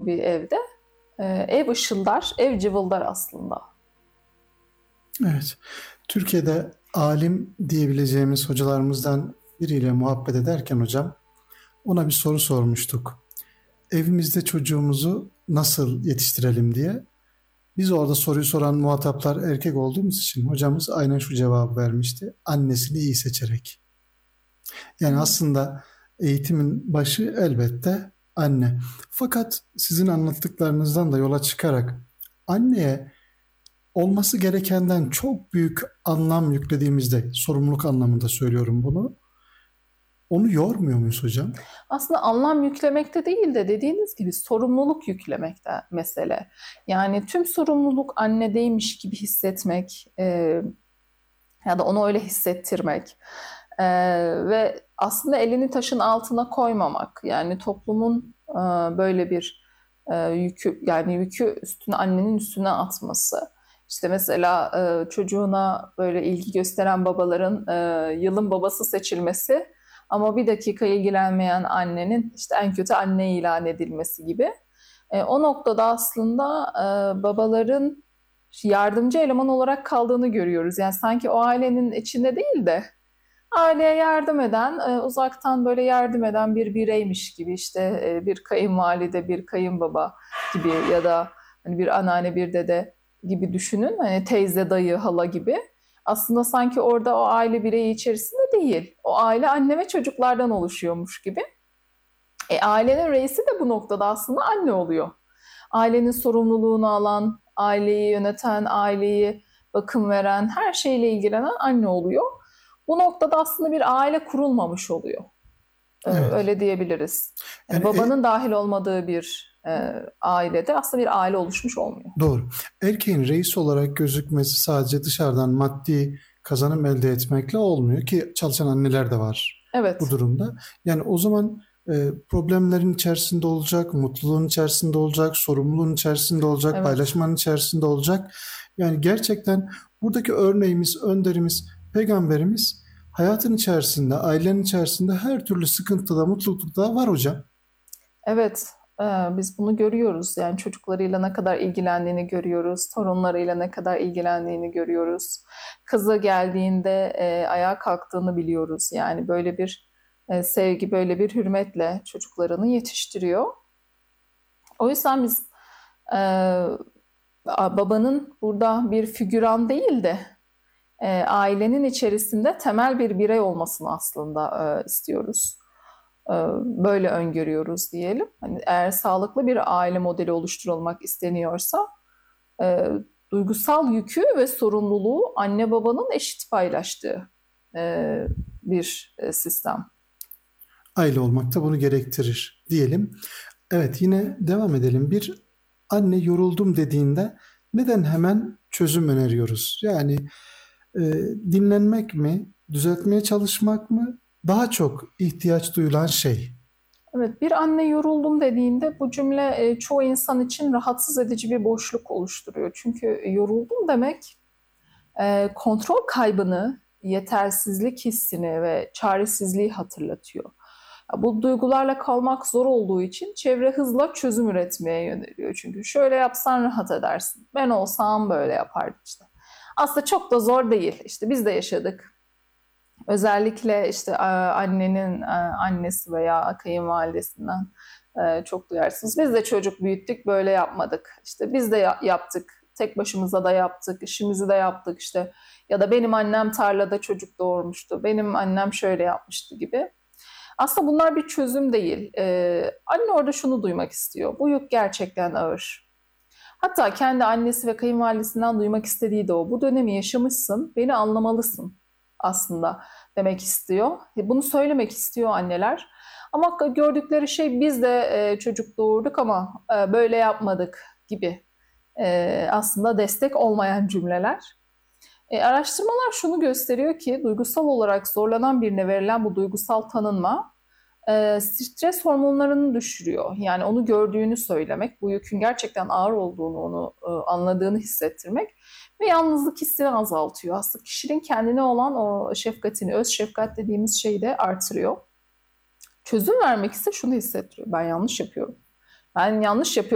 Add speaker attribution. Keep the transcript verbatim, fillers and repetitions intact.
Speaker 1: bir evde e, ev ışıldar, ev cıvıldar aslında.
Speaker 2: Evet. Türkiye'de alim diyebileceğimiz hocalarımızdan biriyle muhabbet ederken hocam ona bir soru sormuştuk. Evimizde çocuğumuzu nasıl yetiştirelim diye. Biz orada soruyu soran muhataplar erkek olduğumuz için hocamız aynen şu cevabı vermişti. Annesini iyi seçerek. Yani aslında eğitimin başı elbette anne. Fakat sizin anlattıklarınızdan da yola çıkarak anneye olması gerekenden çok büyük anlam yüklediğimizde, sorumluluk anlamında söylüyorum bunu, onu yormuyor muyuz hocam?
Speaker 1: Aslında anlam yüklemekte değil de dediğiniz gibi sorumluluk yüklemekte mesele. Yani tüm sorumluluk annedeymiş gibi hissetmek e, ya da onu öyle hissettirmek e, ve aslında elini taşın altına koymamak. Yani toplumun e, böyle bir e, yükü yani yükü üstüne annenin üstüne atması. İşte mesela e, çocuğuna böyle ilgi gösteren babaların e, yılın babası seçilmesi ama bir dakika ilgilenmeyen annenin işte en kötü anne ilan edilmesi gibi. E, o noktada aslında e, babaların yardımcı eleman olarak kaldığını görüyoruz. Yani sanki o ailenin içinde değil de aileye yardım eden, e, uzaktan böyle yardım eden bir bireymiş gibi işte e, bir kayınvalide, bir kayınbaba gibi ya da hani bir anneanne, bir dede gibi düşünün. Hani teyze, dayı, hala gibi. Aslında sanki orada o aile bireyi içerisinde değil. O aile anne ve çocuklardan oluşuyormuş gibi. E, ailenin reisi de bu noktada aslında anne oluyor. Ailenin sorumluluğunu alan, aileyi yöneten, aileyi bakım veren, her şeyle ilgilenen anne oluyor. Bu noktada aslında bir aile kurulmamış oluyor. Ee,
Speaker 2: Evet.
Speaker 1: öyle diyebiliriz. Yani
Speaker 2: Yani e,
Speaker 1: babanın dahil olmadığı bir e, ailede aslında bir aile oluşmuş olmuyor.
Speaker 2: doğru. Erkeğin reis olarak gözükmesi sadece dışarıdan maddi kazanım elde etmekle olmuyor ki çalışan anneler de var bu
Speaker 1: Evet,
Speaker 2: durumda. Yani o zaman e, problemlerin içerisinde olacak, mutluluğun içerisinde olacak, sorumluluğun içerisinde olacak,
Speaker 1: evet.
Speaker 2: paylaşmanın içerisinde olacak. Yani gerçekten buradaki örneğimiz, önderimiz, peygamberimiz hayatın içerisinde, ailenin içerisinde her türlü sıkıntıda, mutlulukta var hocam.
Speaker 1: Evet, e, biz bunu görüyoruz. Yani çocuklarıyla ne kadar ilgilendiğini görüyoruz, torunlarıyla ne kadar ilgilendiğini görüyoruz. Kızı geldiğinde e, ayağa kalktığını biliyoruz. Yani böyle bir e, sevgi, böyle bir hürmetle çocuklarını yetiştiriyor. O yüzden biz e, babanın burada bir figüran değil de e, ailenin içerisinde temel bir birey olmasını aslında e, istiyoruz. E, böyle öngörüyoruz diyelim. Hani eğer sağlıklı bir aile modeli oluşturulmak isteniyorsa e, duygusal yükü ve sorumluluğu anne babanın eşit paylaştığı e, bir e, sistem.
Speaker 2: Aile olmak da bunu gerektirir diyelim. Evet, yine devam edelim. Bir anne yoruldum dediğinde neden hemen çözüm öneriyoruz? Yani e, dinlenmek mi, düzeltmeye çalışmak mı? Daha çok ihtiyaç duyulan şey.
Speaker 1: Evet, bir anne yoruldum dediğinde bu cümle e, çoğu insan için rahatsız edici bir boşluk oluşturuyor. Çünkü yoruldum demek e, kontrol kaybını, yetersizlik hissini ve çaresizliği hatırlatıyor. Bu duygularla kalmak zor olduğu için çevre hızla çözüm üretmeye yöneliyor. Çünkü şöyle yapsan rahat edersin. Ben olsam böyle yapardım işte. Aslında çok da zor değil. İşte biz de yaşadık. Özellikle işte annenin annesi veya kayınvalidesinden çok duyarsınız. Biz de çocuk büyüttük, böyle yapmadık. İşte biz de yaptık, tek başımıza da yaptık, işimizi de yaptık işte. Ya da benim annem tarlada çocuk doğurmuştu, benim annem şöyle yapmıştı gibi. Aslında bunlar bir çözüm değil. Ee, anne orada şunu duymak istiyor. Bu yük gerçekten ağır. Hatta kendi annesi ve kayınvalidesinden duymak istediği de o. Bu dönemi yaşamışsın, beni anlamalısın aslında demek istiyor. Bunu söylemek istiyor anneler. Ama gördükleri şey biz de e, çocuk doğurduk ama e, böyle yapmadık gibi e, aslında destek olmayan cümleler. E, araştırmalar şunu gösteriyor ki duygusal olarak zorlanan birine verilen bu duygusal tanınma e, stres hormonlarını düşürüyor. Yani onu gördüğünü söylemek, bu yükün gerçekten ağır olduğunu, onu e, anladığını hissettirmek ve yalnızlık hissini azaltıyor. Aslında kişinin kendine olan o şefkatini, öz şefkat dediğimiz şeyi de artırıyor. Çözüm vermek ise şunu hissettiriyor. Ben yanlış yapıyorum. Ben yanlış yapıyorum.